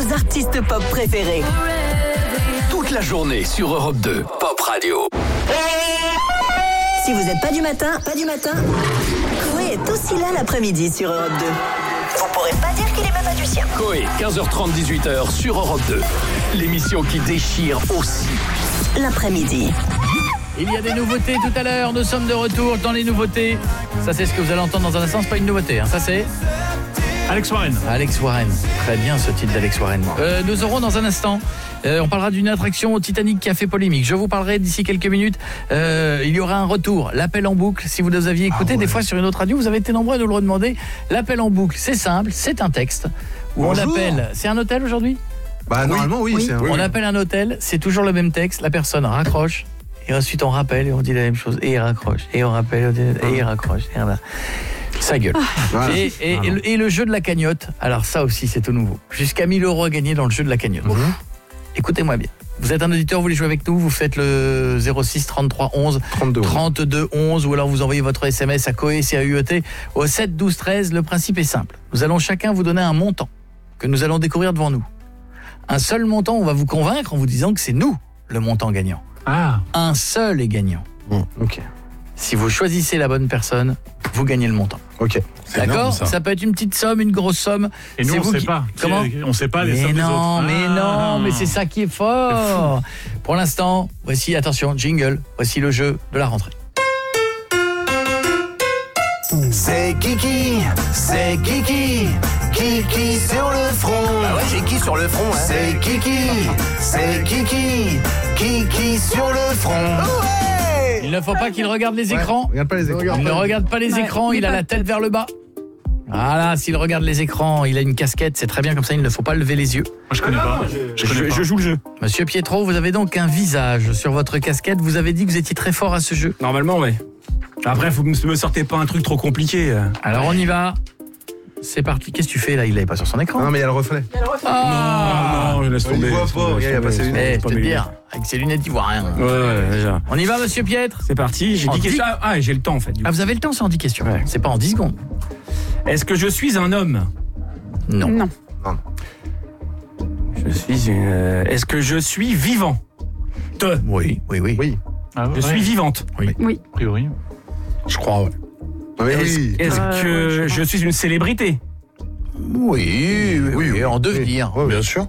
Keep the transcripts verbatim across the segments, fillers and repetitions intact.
vos artistes pop préférés. Toute la journée sur Europe deux, Pop Radio. Si vous n'êtes pas du matin, pas du matin, Coé est aussi là l'après-midi sur Europe deux. Vous pourrez pas dire qu'il est même pas du sien. Coé, quinze heures trente, dix-huit heures sur Europe deux. L'émission qui déchire aussi l'après-midi. Il y a des nouveautés tout à l'heure, nous sommes de retour dans les nouveautés. Ça c'est ce que vous allez entendre dans un instant, c'est pas une nouveauté, hein. Ça c'est... Alex Warren. Alex Warren, très bien ce titre d'Alex Warren. Euh, nous aurons dans un instant, euh, on parlera d'une attraction au Titanic qui a fait polémique. Je vous parlerai d'ici quelques minutes, euh, il y aura un retour, l'appel en boucle. Si vous nous aviez écouté ah ouais. des fois sur une autre radio, vous avez été nombreux à nous le redemander. L'appel en boucle, c'est simple, c'est un texte où Bonjour. on appelle... C'est un hôtel aujourd'hui ? Bah normalement oui, oui. C'est un... On oui. appelle un hôtel, c'est toujours le même texte, la personne raccroche. Et ensuite on rappelle et on dit la même chose. Et il raccroche. Et on rappelle et, on dit, et il raccroche. Et voilà. Ça gueule. Ah. Et, et, et, le, et le jeu de la cagnotte, alors ça aussi c'est tout nouveau. Jusqu'à mille euros à gagner dans le jeu de la cagnotte. Mmh. Écoutez-moi bien. Vous êtes un auditeur, vous voulez jouer avec nous, vous faites le zéro six trente-trois onze trente-deux onze ou alors vous envoyez votre S M S à Coé, C A U E T au sept douze treize. Le principe est simple. Nous allons chacun vous donner un montant que nous allons découvrir devant nous. Un seul montant, on va vous convaincre en vous disant que c'est nous le montant gagnant. Ah. Un seul est gagnant. Mmh, ok. Si vous choisissez la bonne personne, vous gagnez le montant. Ok. C'est D'accord énorme, ça. ça peut être une petite somme, une grosse somme. Et nous, c'est on vous ne sait qui... pas. Comment On ne sait pas les mais sommes non, des autres. Mais ah. non, mais c'est ça qui est fort. Pour l'instant, voici, attention, jingle. Voici le jeu de la rentrée. C'est Kiki, c'est Kiki, Kiki sur le front. Ah ouais, j'ai qui sur le front, hein. C'est Kiki, c'est Kiki, Kiki sur le front. Ouais. Il ne faut pas qu'il regarde les écrans. Ouais, regarde pas les écrans. Il ne regarde pas les ouais, écrans, il a la tête vers le bas. Voilà, s'il regarde les écrans, il a une casquette, c'est très bien comme ça, il ne faut pas lever les yeux. Moi, je connais pas. Je, je, connais je, pas. je joue le jeu. Monsieur Pietro, vous avez donc un visage sur votre casquette. Vous avez dit que vous étiez très fort à ce jeu. Normalement, ouais. Après, vous ne me sortez pas un truc trop compliqué. Alors, on y va. C'est parti. Qu'est-ce que tu fais là? Il l'avait pas sur son écran. Non, mais il y a le reflet. Il y a le reflet. Ah, non, non, je laisse tomber. Il voit pas, il y a pas ses lunettes. Je te dire, avec ses lunettes, il voit rien. Ouais, ouais, déjà. On y va, monsieur Pietre? C'est parti, j'ai dix questions. Ah, j'ai le temps en fait. Ah, vous avez le temps, c'est en dix questions. Ouais. C'est pas en dix secondes. Est-ce que je suis un homme? Non. Non. Non. Je suis une... Est-ce que je suis vivant? Te. Oui, oui, oui. Oui. Ah, ouais. Je suis vivante? Oui. Oui. A priori. Je crois, ouais. Oui. Est-ce, est-ce euh, que ouais, je, je suis une célébrité? Oui, oui, oui, oui, en devenir. Oui, bien sûr.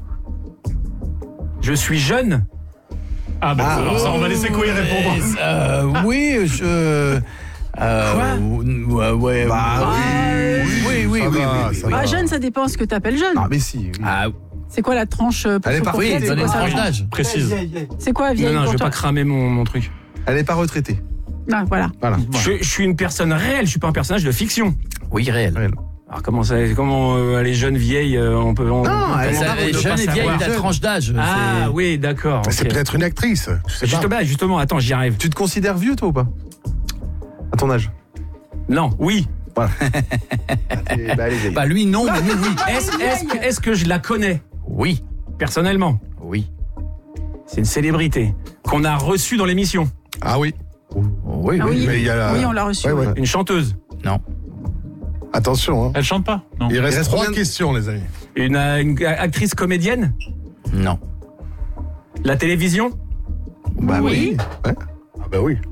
Je suis jeune? Ah, bah, ah, alors ça, on va laisser Coé répondre. Euh, oui, je... Euh, Quoi? Ouais, ouais. Bah oui. Oui, oui, oui. Va, oui, oui, bah, oui. jeune, ça dépend ce que t'appelles jeune. Ah, mais si. Oui. Ah, c'est quoi la tranche pour Elle est pour parfaite, quelle, donnez une quoi, tranche ça d'âge. Précise. C'est quoi vieille? Non, non, pour je vais toi pas cramer mon, mon truc. Elle est pas retraitée. Ah, voilà. Voilà. Je, je suis une personne réelle, je suis pas un personnage de fiction. Oui, réel. Réel. Alors comment ça, comment euh, les jeunes vieilles, euh, on peut... On, non, on, elle ça, est jeune et vieille, ta tranche d'âge. Ah c'est... oui, d'accord. Okay. C'est peut-être une actrice. Justement, justement, attends, j'y arrive. Tu te considères vieux, toi, ou pas? À ton âge? Non, oui. Voilà. bah, allez, bah lui, non, mais nous, oui. Est-ce, est-ce, que, est-ce que je la connais? Oui. Personnellement? Oui. C'est une célébrité qu'on a reçue dans l'émission. Ah oui. Oui, ah, oui. oui. Mais il y a la... oui, on l'a reçue. Ouais, ouais. Une chanteuse? Non. Attention, hein. Elle chante pas? Non. Il reste, il reste trois de... questions, les amis. Une, euh, une actrice comédienne? Non. La télévision? Bah oui. oui. Ouais. Ah bah oui.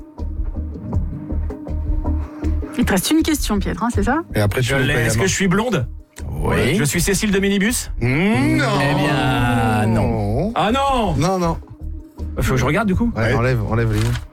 Il te reste une question, Pietre, hein, c'est ça? Et après, tu je l'ai. Est-ce que je suis blonde? Oui. Je suis Cécile de Minibus? Mmh, non. Eh bien, non. Ah non. Non, non. Faut que je regarde du coup. Ouais, ouais. Enlève, enlève les yeux.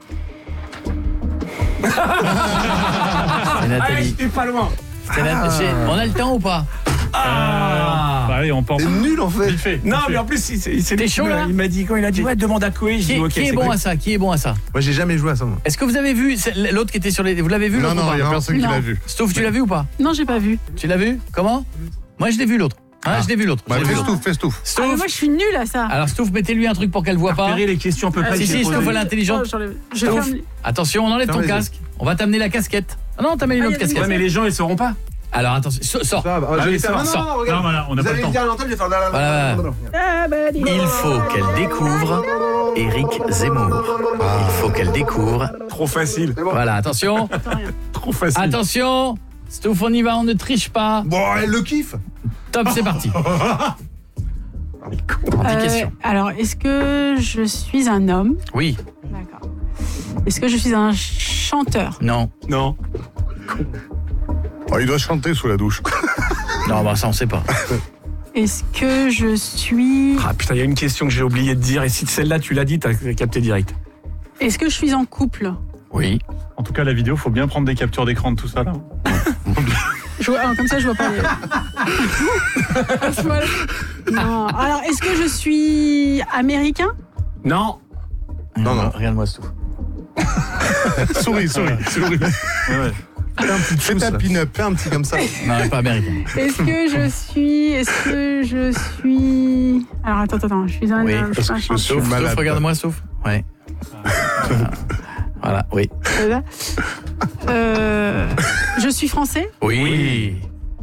C'est Nathalie. Ah, je suis pas loin. C'est ah. On a le temps ou pas? Ah. Bah allez, on pense. C'est nul en fait. fait non, fait. mais en plus, c'est, c'est T'es chaud là? Il m'a dit quand il a dit ouais, demande à Coé. Qui, okay, qui est bon quoi. à ça? Qui est bon à ça? Moi, j'ai jamais joué à ça. Moi. Est-ce que vous avez vu l'autre qui était sur les? Vous l'avez vu? Non, non, il y a personne qui non. l'a vu. Stouff, tu l'as vu ou pas? Non, j'ai pas vu. Tu l'as vu? Comment? Moi, je l'ai vu l'autre. Hein, ah. Je l'ai vu l'autre. Bah, fais Stouff, fais Stouff. Ah, moi, je suis nulle à ça. Alors Stouff, mettez-lui un truc pour qu'elle voit pas. Repérez les questions à peu près. Si si, Stouff, elle est intelligente. Stouff, attention, on enlève ton casque. On va t'amener la casquette. Ah non, t'amènes une autre casquette. Ouais, mais les gens ils sauront pas. Alors attention, sors. Ça, bah, je vais faire. Non, non, regarde. Non, voilà, on n'a pas le temps. Voilà. Il faut qu'elle découvre Éric Zemmour. Il faut qu'elle découvre. Trop facile. Voilà, attention. Trop facile. Attention. Stouff, on y va, on ne triche pas. Bon, elle le kiffe. Top, c'est parti. Grande Euh, question. alors, est-ce que je suis un homme? Oui. D'accord. Est-ce que je suis un chanteur? Non. Non. Oh, il doit chanter sous la douche. Non, bah ça on sait pas. Est-ce que je suis... Ah putain, il y a une question que j'ai oublié de dire. Et si celle-là, tu l'as dit, t'as capté direct. Est-ce que je suis en couple? Oui. En tout cas, la vidéo, faut bien prendre des captures d'écran de tout ça là. Je vois- ah, comme ça, je vois pas les... Voilà. Non. Alors, est-ce que je suis américain? Non. Non, non. Regarde-moi ce tout. Souris, souris, souris. Ouais, ouais. Fais un petit fais ta pin-up, fais un petit comme ça. Non, elle est pas américaine. Est-ce que je suis... Est-ce que je suis... Alors, attends, attends, attends. Je suis un... Oui, je parce suis un que je chanteur. suis Sauf, malade. sauf regarde-moi, sauf. Ouais. Voilà. Voilà, oui. Voilà. Euh, je suis français? Oui.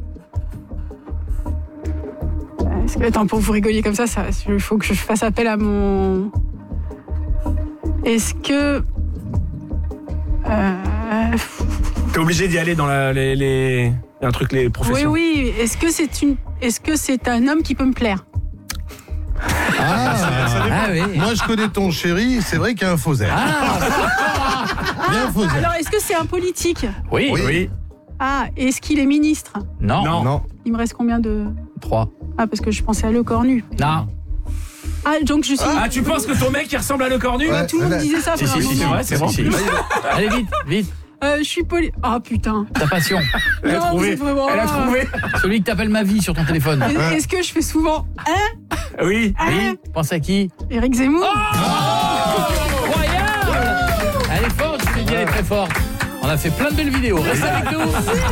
Est-ce que- Attends, pour vous rigoler comme ça, ça, il faut que je fasse appel à mon... Est-ce que... Euh... T'es obligé d'y aller dans la, les, les... un truc, les Oui, professions. oui. Est-ce que c'est une... Est-ce que c'est un homme qui peut me plaire? Ah, Ah oui. moi je connais ton chéri, c'est vrai qu'il y a un faux air. Il y a un faux air. Alors, est-ce que c'est un politique? Oui. Oui. Oui. Ah, est-ce qu'il est ministre? Non. Non. Non. Il me reste combien de... Trois. Ah, parce que je pensais à Le Cornu. Non. Ah, donc je suis... Ah, tu penses que ton mec, il ressemble à Le Cornu? Ouais. Tout le monde disait ça. Si, pendant si, un si, c'est moment. vrai, c'est bon. Si, si. Allez, vite, vite. Euh, je suis poli... Ah, putain. Ta passion. Elle a Non, trouvé. c'est vraiment- Elle a trouvé. Celui que t'appelles ma vie sur ton téléphone. Est- Est-ce que je fais souvent... Hein? Oui. Hein? Pense à qui? Éric Zemmour? Incroyable. Elle est forte, je te dis, elle est très forte. On a fait plein de belles vidéos. Reste avec nous.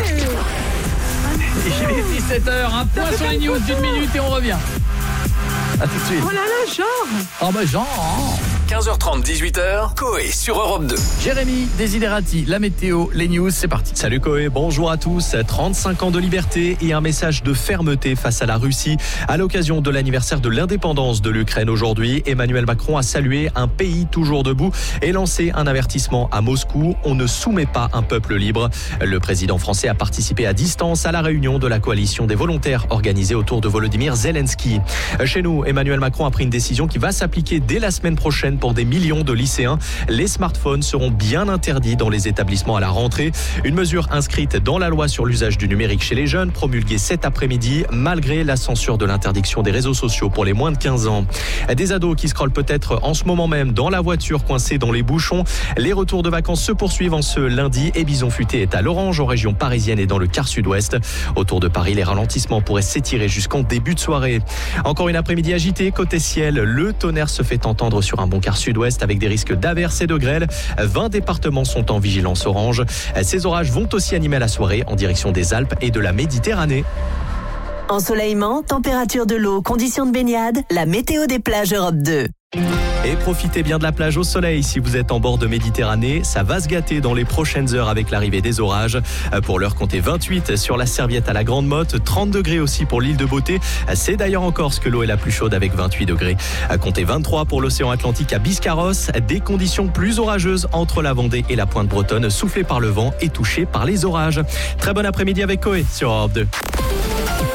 Il est dix-sept heures, un point sur les news d'une minute et on revient. A tout de suite. Oh là là, genre. Oh bah genre. quinze heures trente, dix-huit heures, Coé sur Europe deux. Jérémy, Desiderati, la météo, les news, c'est parti. Salut Coé, bonjour à tous. trente-cinq ans de liberté et un message de fermeté face à la Russie. À l'occasion de l'anniversaire de l'indépendance de l'Ukraine aujourd'hui, Emmanuel Macron a salué un pays toujours debout et lancé un avertissement à Moscou. On ne soumet pas un peuple libre. Le président français a participé à distance à la réunion de la coalition des volontaires organisée autour de Volodymyr Zelensky. Chez nous, Emmanuel Macron a pris une décision qui va s'appliquer dès la semaine prochaine pour des millions de lycéens. Les smartphones seront bien interdits dans les établissements à la rentrée. Une mesure inscrite dans la loi sur l'usage du numérique chez les jeunes, promulguée cet après-midi, malgré la censure de l'interdiction des réseaux sociaux pour les moins de quinze ans. Des ados qui scrollent peut-être en ce moment même dans la voiture coincée dans les bouchons. Les retours de vacances se poursuivent en ce lundi et Bison Futé est à l'orange en région parisienne et dans le quart sud-ouest. Autour de Paris, les ralentissements pourraient s'étirer jusqu'en début de soirée. Encore une après-midi agitée côté ciel. Le tonnerre se fait entendre sur un bon quart sud-ouest avec des risques d'averses et de grêle. vingt départements sont en vigilance orange. Ces orages vont aussi animer la soirée en direction des Alpes et de la Méditerranée. Ensoleillement, température de l'eau, conditions de baignade, la météo des plages Europe deux. Et profitez bien de la plage au soleil si vous êtes en bord de Méditerranée. Ça va se gâter dans les prochaines heures avec l'arrivée des orages. Pour l'heure, comptez vingt-huit sur la Serviette à la Grande Motte, trente degrés aussi pour l'île de Beauté. C'est d'ailleurs en Corse que l'eau est la plus chaude avec vingt-huit degrés. Comptez vingt-trois pour l'océan Atlantique à Biscarrosse. Des conditions plus orageuses entre la Vendée et la pointe bretonne, soufflées par le vent et touchées par les orages. Très bon après-midi avec Coé sur Europe deux.